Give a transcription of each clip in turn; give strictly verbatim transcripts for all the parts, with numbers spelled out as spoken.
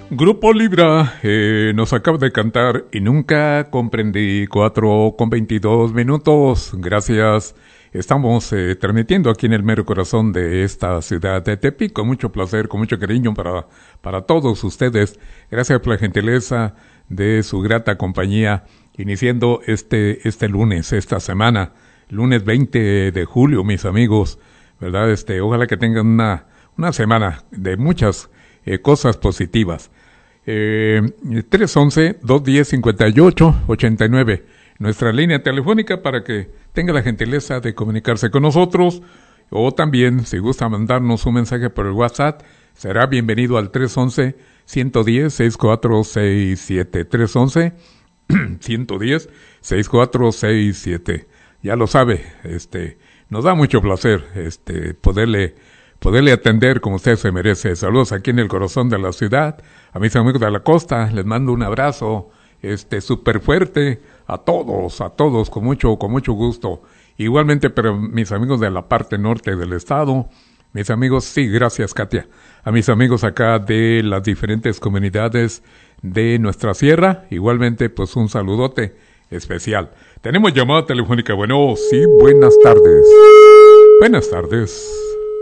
Grupo Libra eh, nos acaba de cantar Y Nunca Comprendí, cuatro con veintidós minutos. Gracias. Estamos eh, transmitiendo aquí en el mero corazón de esta ciudad de Tepic, con mucho placer, con mucho cariño para, para todos ustedes. Gracias por la gentileza de su grata compañía, iniciando este, este lunes, esta semana, lunes veinte de julio, mis amigos, ¿verdad? Este, ojalá que tengan una, una semana de muchas eh, cosas positivas. Eh, tres once, dos diez, cincuenta y ocho, ochenta y nueve, nuestra línea telefónica para que tenga la gentileza de comunicarse con nosotros, o también si gusta mandarnos un mensaje por el WhatsApp, será bienvenido al tres once, ciento diez, sesenta y cuatro sesenta y siete, tres once, ciento diez, sesenta y cuatro sesenta y siete. Ya lo sabe, este, nos da mucho placer este poderle poderle atender como usted se merece. Saludos aquí en el corazón de la ciudad. A mis amigos de la costa, les mando un abrazo, este, súper fuerte, a todos, a todos, con mucho, con mucho gusto. Igualmente, pero mis amigos de la parte norte del estado, mis amigos, sí, gracias, Katia. A mis amigos acá de las diferentes comunidades de nuestra sierra, igualmente, pues un saludote especial. Tenemos llamada telefónica. Bueno, sí, buenas tardes. Buenas tardes.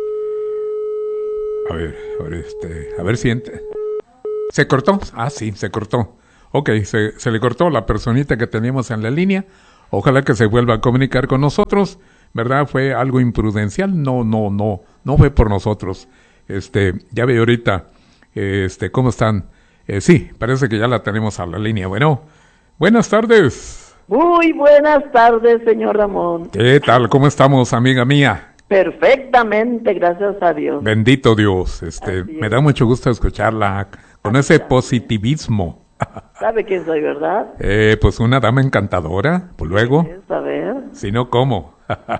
A ver, a ver, este, a ver si ent- ¿Se cortó? Ah, sí, se cortó. Ok, se, se le cortó la personita que teníamos en la línea. Ojalá que se vuelva a comunicar con nosotros, ¿verdad? Fue algo imprudencial. No, no, no, no fue por nosotros. Este, ya veo ahorita, este, ¿cómo están? Eh, sí, parece que ya la tenemos a la línea. Bueno, buenas tardes. Muy buenas tardes, señor Ramón. ¿Qué tal? ¿Cómo estamos, amiga mía? Perfectamente, gracias a Dios. Bendito Dios, este, me da mucho gusto escucharla con ese positivismo. ¿Sabe quién soy, verdad? Eh, pues una dama encantadora, pues luego. A ver. Si no, ¿cómo?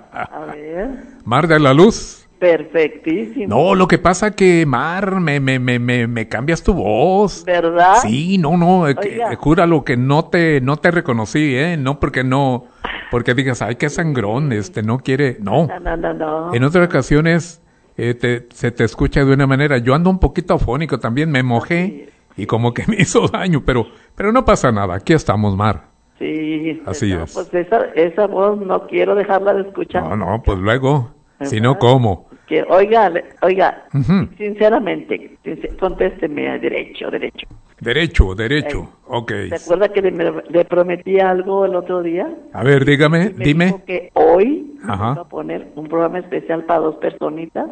A ver. Mar de la Luz. Perfectísimo. No, lo que pasa que, Mar, me, me, me, me, me cambias tu voz. ¿Verdad? Sí, no, no, eh, que, eh, júralo que no te, no te reconocí, ¿eh? No porque no, porque digas, ay, qué sangrón, este, no quiere, no. No, no, no, no. En otras ocasiones eh, te, se te escucha de una manera. Yo ando un poquito afónico también, me mojé y como que me hizo daño, pero, pero no pasa nada, aquí estamos, Mar. Sí. Así no, es. Pues esa, esa voz no quiero dejarla de escuchar. No, no, pues luego, si no, ¿cómo? Que, oiga, oiga, Uh-huh. sinceramente, sincer- contésteme derecho, derecho. Derecho, derecho, Ey. ok. ¿Se acuerda que le, le prometí algo el otro día? A ver, dígame, Me dime. dijo que hoy Ajá. voy a poner un programa especial para dos personitas.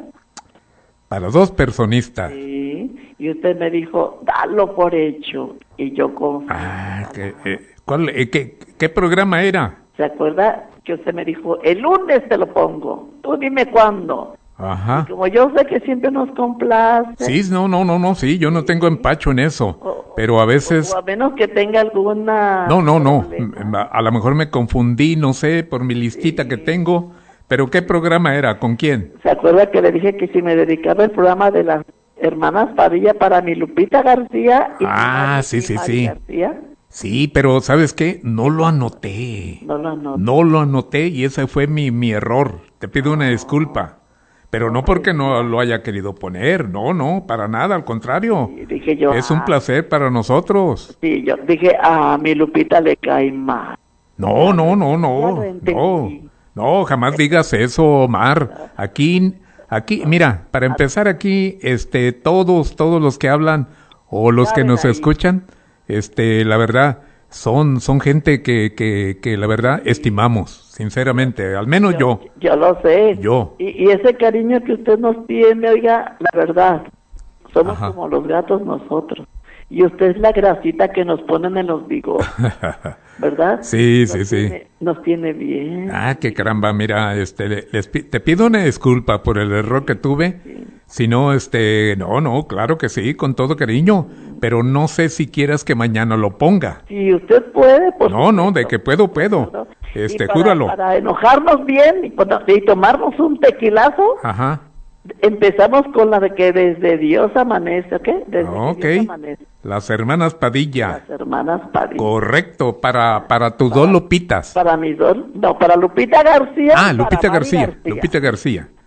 Para dos personistas. Sí, y usted me dijo, dalo por hecho. Y yo confío. Ah, ¿qué, eh, cuál, eh, qué, ¿qué programa era? ¿Se acuerda que usted me dijo, el lunes te lo pongo? Tú dime cuándo. Ajá. Como yo sé que siempre nos complace. Sí, no, no, no, no, sí, yo no tengo empacho en eso, O- pero a veces... O a menos que tenga alguna... No, no, no, problema. a lo mejor me confundí, no sé, por mi listita que tengo, pero ¿qué programa era? ¿Con quién? ¿Se acuerda que le dije que si me dedicaba el programa de las hermanas Padilla para mi Lupita García? Y Ah, mi- sí, mi sí, Mari sí. García? Sí, pero ¿sabes qué? No lo anoté. No, no, no. No lo anoté y ese fue mi, mi error. Te pido una disculpa. Pero no porque no lo haya querido poner, no, no, para nada, al contrario. Y dije yo, Es un ah, placer para nosotros. sí, yo dije, a mi Lupita le cae mal. No, no, no, Ya no, lo entendí. no, no, jamás digas eso, Omar. Aquí, aquí, mira, para empezar aquí, este, todos, todos los que hablan o los que Saben nos ahí. escuchan, este, la verdad, son, son gente que, que, que la verdad estimamos, sinceramente, al menos yo. Yo lo sé. Yo. Y, y ese cariño que usted nos tiene, oiga, la verdad, somos Ajá. como los gatos nosotros. Y usted es la grasita que nos ponen en los bigotes, ¿verdad? Sí, Nos sí, sí. tiene- Nos tiene bien. Ah, qué caramba, mira, este, le- les pi- te pido una disculpa por el error que tuve. Si no, este, no, no, claro que sí, con todo cariño, pero no sé si quieras que mañana lo ponga. Si usted puede, pues... No, no, de que puedo, puedo. ¿no? Este, Y para, júralo. Para enojarnos bien y, cuando- y tomarnos un tequilazo, Ajá. empezamos con la de que desde Dios amanece, ¿ok? Desde Ok. que Dios amanece. Las hermanas Padilla. Las hermanas Padilla. Correcto, para, para tus dos Lupitas. Para mis dos, no, para Lupita García. Ah, y para Lupita Mari García, Lupita García.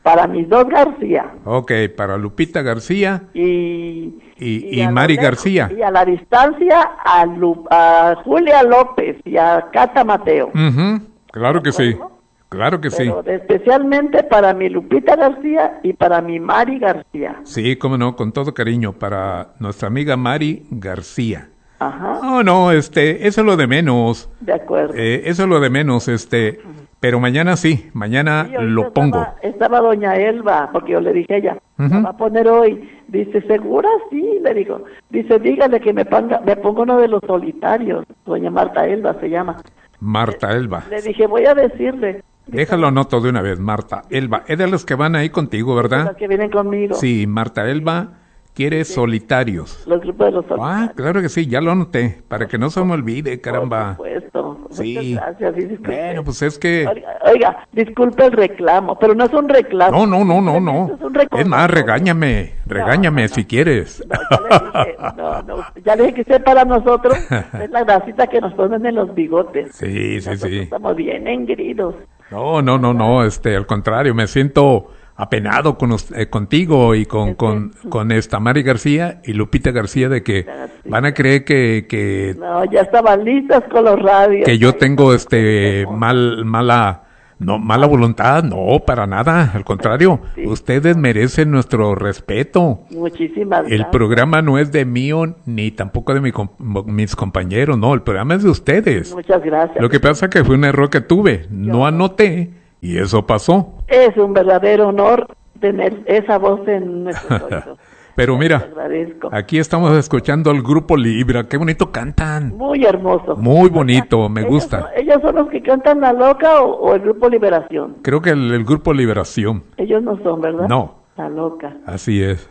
para mis dos García. Ok, para Lupita García Y, y, y a lo Mari lejos, García. Y a la distancia a, Lu- a Julia López y a Cata Mateo. Ujú, claro que sí, acuerdo? claro que sí. Pero de- especialmente para mi Lupita García y para mi Mari García. Sí, cómo no, con todo cariño para nuestra amiga Mari García. Ajá, No, no, este, eso es lo de menos. de acuerdo. Eh, eso es lo de menos, este, pero mañana sí, mañana Sí, ahorita lo pongo. Estaba, estaba doña Elba, porque yo le dije a ella, Ujú. ¿la va a poner hoy? Dice, ¿segura? Sí, le digo. Dice, dígale que me ponga, me ponga uno de los solitarios. Doña Marta Elba se llama. Marta Elba. Le dije, voy a decirle. Déjalo anoto de una vez, Marta Elba. Es de los que van ahí contigo, Las ¿verdad? que vienen conmigo. Sí, Marta Elba quiere solitarios. Los grupos de los Ah, solitarios. claro que sí, ya lo anoté, para que no se me olvide, caramba. Por supuesto. Sí. Muchas gracias. Sí, disculpe. Bueno, pues es que... Oiga, oiga, disculpe el reclamo, pero no es un reclamo. No, no, no, no, no. Es, un Es más, regáñame, regáñame no, no. si quieres. No, ya le dije, no, no, ya le dije que usted para nosotros es la grasita que nos ponen en los bigotes. Sí, sí, Nosotros sí. Estamos bien engridos. No, no, no, no, este, al contrario, me siento apenado con us- eh, contigo y con, con, con esta Mari García y Lupita García de que van a creer que, que, No, ya estaban listas con los radios. que yo tengo este mal, mala, no, mala voluntad, no, para nada, al contrario, Sí. ustedes merecen nuestro respeto. Muchísimas El gracias. programa no es de mío ni tampoco de mi com- mis compañeros, no, el programa es de ustedes. Muchas gracias. Lo que pasa que fue un error que tuve, no anoté y eso pasó. Es un verdadero honor tener esa voz en nuestros oídos. Pero Te mira, agradezco. aquí estamos escuchando al grupo Libra, qué bonito cantan. Muy hermoso. Muy bonito, me ¿Ellos gusta. son- ¿Ellos son los que cantan La Loca o, o el Grupo Liberación? Creo que el, el grupo Liberación, Ellos no son, ¿verdad? no, La Loca, así es.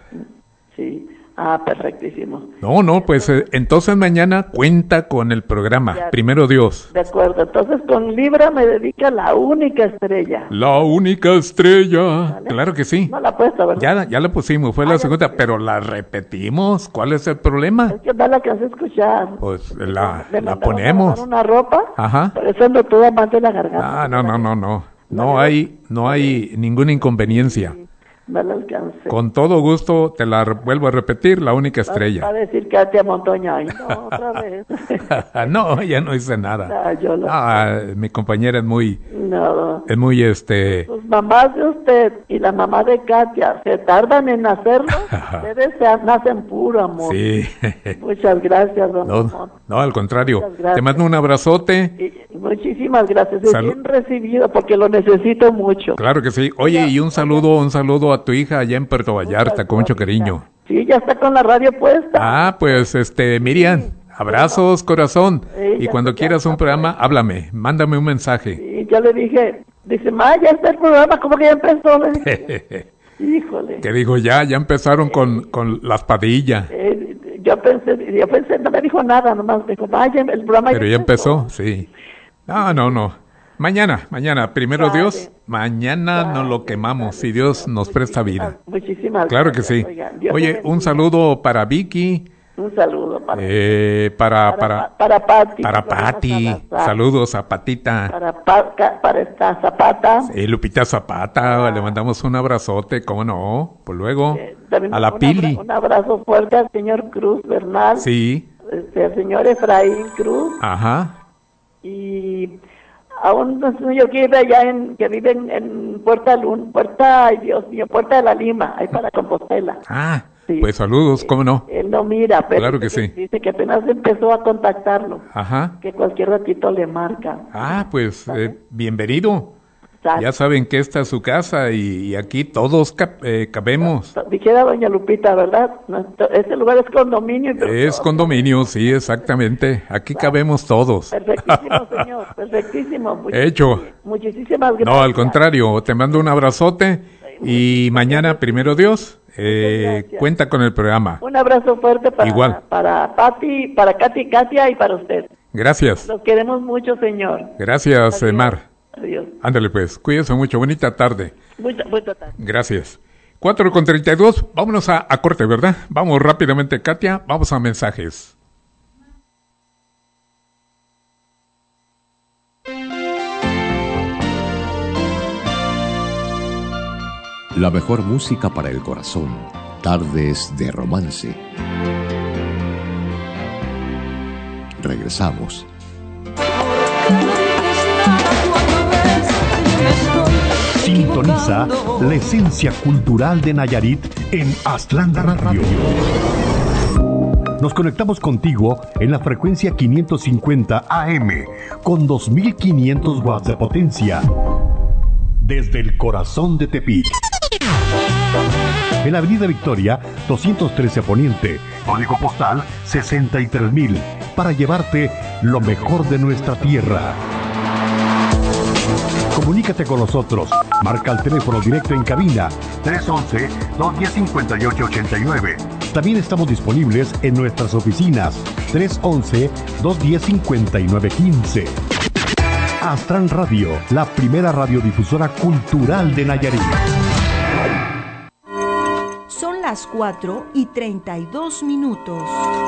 sí. Ah, perfectísimo. No, no, pues eh, entonces mañana cuenta con el programa, Ya. primero Dios. De acuerdo. Entonces, con Libra me dedica la única estrella. La única estrella, ¿Vale? claro que sí. No la he puesto, ¿verdad? Ya, ya la pusimos, fue Ah, la ya segunda, sé. pero la repetimos. ¿Cuál es el problema? Es que no la alcancé a escuchar. Pues la, Me la mandaron a ponemos. lavar una ropa, Ajá. por eso ando toda mal de la garganta. Ah, no, no, no, no. No Vale. hay, no hay ninguna inconveniencia. No la alcancé. Con todo gusto te la re- vuelvo a repetir, la única Va a estrella. decir Katia Montoña. Ay, no, otra vez. No, ya no hice nada. No, yo lo- Ah, mi compañera es muy, No. es muy este, Sus mamás de usted y la mamá de Katia se tardan en hacerlo. Ustedes se nacen puro amor. sí. Muchas gracias, don No, Ramón. no, al contrario. Muchas gracias. Te mando un abrazote. Y muchísimas gracias. Es Salud. bien recibido porque lo necesito mucho. Claro que sí. Oye, y un saludo, un saludo a tu hija allá en Puerto Vallarta, con mucho cariño. Sí, ya está con la radio puesta. Ah, pues este, Miriam, abrazos, corazón. Sí, Y ya cuando está, quieras ya un está, programa, háblame, mándame un mensaje. Y ya le dije, dice, ma, ya está el programa, ¿cómo que ya empezó? Le dije, híjole. Que dijo, ya, ya empezaron con, con las padillas. Eh, yo pensé, yo pensé, no me dijo nada, nomás me dijo, vaya, el programa Pero ya empezó, sí. No, no, no. Mañana, mañana, primero Vale. Dios, mañana nos lo quemamos, si Dios nos presta vida. Muchísimas Claro que gracias. sí. Oiga, Dios Oye, le un bendiga. saludo para Vicky, Un saludo para, eh, para, para, para, para Pati. para Lorena Pati, Salazar, saludos a Patita, Para, Pa- Ca- para esta Zapata. eh, Lupita Zapata, le mandamos un abrazote, ¿cómo no? Pues luego, Eh, también a la un Pili, abra- Un abrazo fuerte al señor Cruz Bernal. sí, Este, al señor Efraín Cruz. ajá, Y a un señor que vive allá en, que vive en, en Puerta Lun, Puerta, ay Dios mío, Puerta de la Lima, ahí para Compostela. ah, Sí. pues saludos, ¿cómo no? Él no mira, pero Claro que dice sí. dice que apenas empezó a contactarlo, Ajá, que cualquier ratito le marca. ah, pues eh, bienvenido. Sale. Ya saben que esta es su casa y, y aquí todos cap- eh, cabemos. Dijera doña Lupita, ¿verdad? Nuestro- Este lugar es condominio. pero- Es condominio, sí, exactamente. Aquí cabemos todos. Perfectísimo, señor, perfectísimo. Muchis- Hecho. Muchísimas gracias. No, al contrario, te mando un abrazote y mañana, primero Dios, eh, gracias. cuenta con el programa. Un abrazo fuerte para, Igual. para Pati, para Katy, Katia y para usted. Gracias, Los queremos mucho, señor. gracias, eh, Adiós. Mar. Adiós. Ándale pues, cuídense mucho, bonita tarde. Buena, buena tarde. Gracias. cuatro con treinta y dos, vámonos a, a corte, ¿verdad? Vamos rápidamente, Katia, vamos a mensajes. La mejor música para el corazón. Tardes de romance. Regresamos. Sintoniza la esencia cultural de Nayarit en Aztlán Radio. Nos conectamos contigo en la frecuencia quinientos cincuenta A M con dos mil quinientos watts de potencia desde el corazón de Tepic. En la Avenida Victoria, doscientos trece Poniente, código postal sesenta y tres mil, para llevarte lo mejor de nuestra tierra. Comunícate con nosotros. Marca el teléfono directo en cabina tres once, dos diez, cincuenta y ocho ochenta y nueve. También estamos disponibles en nuestras oficinas tres once, dos diez, cincuenta y nueve quince. Aztlán Radio, la primera radiodifusora cultural de Nayarit. Son las cuatro y treinta y dos minutos.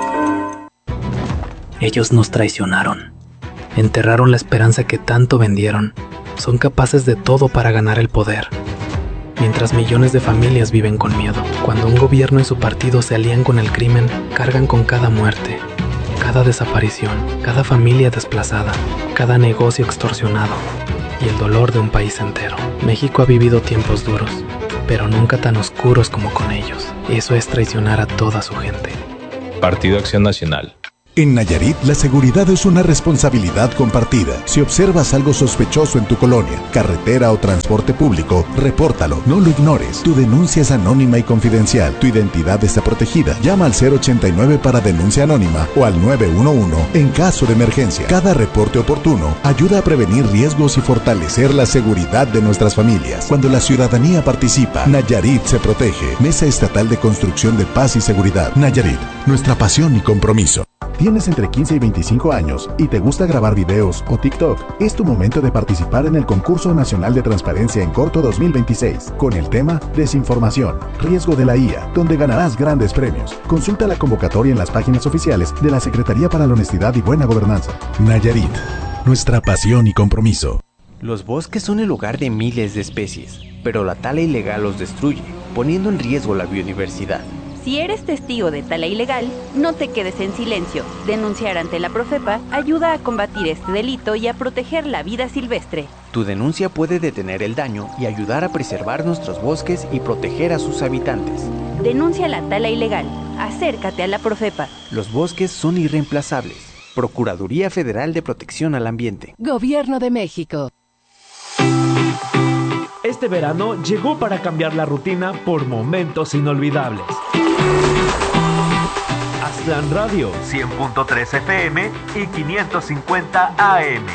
Ellos nos traicionaron. Enterraron la esperanza que tanto vendieron. Son capaces de todo para ganar el poder. Mientras millones de familias viven con miedo. Cuando un gobierno y su partido se alían con el crimen, cargan con cada muerte, cada desaparición, cada familia desplazada, cada negocio extorsionado y el dolor de un país entero. México ha vivido tiempos duros, pero nunca tan oscuros como con ellos. Eso es traicionar a toda su gente. Partido Acción Nacional. En Nayarit, la seguridad es una responsabilidad compartida. Si observas algo sospechoso en tu colonia, carretera o transporte público, repórtalo, no lo ignores. Tu denuncia es anónima y confidencial. Tu identidad está protegida. Llama al cero ochenta y nueve para denuncia anónima o al nueve uno uno en caso de emergencia. Cada reporte oportuno ayuda a prevenir riesgos y fortalecer la seguridad de nuestras familias. Cuando la ciudadanía participa, Nayarit se protege. Mesa Estatal de Construcción de Paz y Seguridad. Nayarit, nuestra pasión y compromiso. ¿Tienes entre quince y veinticinco años y te gusta grabar videos o TikTok? Es tu momento de participar en el Concurso Nacional de Transparencia en Corto dos mil veintiséis, con el tema Desinformación, Riesgo de la I A, donde ganarás grandes premios. Consulta la convocatoria en las páginas oficiales de la Secretaría para la Honestidad y Buena Gobernanza. Nayarit, nuestra pasión y compromiso. Los bosques son el hogar de miles de especies, pero la tala ilegal los destruye, poniendo en riesgo la biodiversidad. Si eres testigo de tala ilegal, no te quedes en silencio. Denunciar ante la Profepa ayuda a combatir este delito y a proteger la vida silvestre. Tu denuncia puede detener el daño y ayudar a preservar nuestros bosques y proteger a sus habitantes. Denuncia la tala ilegal. Acércate a la Profepa. Los bosques son irreemplazables. Procuraduría Federal de Protección al Ambiente. Gobierno de México. Este verano llegó para cambiar la rutina por momentos inolvidables. Aztlán Radio, cien punto tres F M y quinientos cincuenta A M.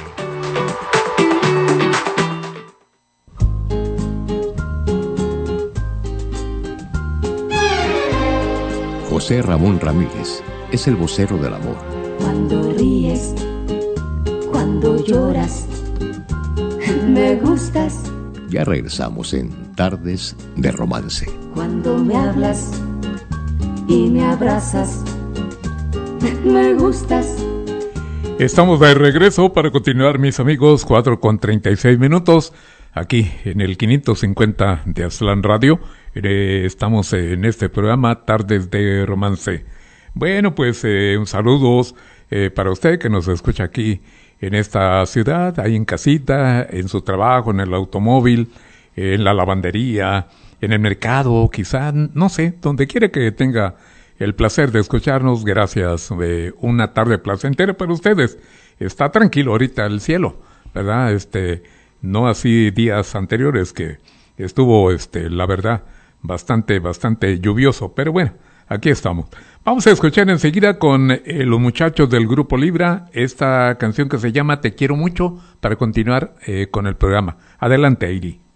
José Ramón Ramírez es el vocero del amor. Cuando ríes, cuando lloras, me gustas. Ya regresamos en Tardes de Romance. Cuando me hablas y me abrazas, me gustas. Estamos de regreso para continuar, mis amigos, cuatro con treinta y seis minutos, aquí en el quinientos cincuenta de Aztlán Radio. Eh, estamos en este programa Tardes de Romance. Bueno, pues eh, un saludo eh, para usted que nos escucha aquí en esta ciudad, ahí en casita, en su trabajo, en el automóvil, en la lavandería, en el mercado, quizá, no sé, donde quiere que tenga el placer de escucharnos. Gracias, eh, una tarde placentera para ustedes. Está tranquilo ahorita el cielo, ¿verdad? Este, no así días anteriores que estuvo, este, la verdad, bastante, bastante lluvioso, pero bueno, aquí estamos. Vamos a escuchar enseguida con eh, los muchachos del Grupo Libra esta canción que se llama Te Quiero Mucho para continuar eh, con el programa. Adelante, Airi.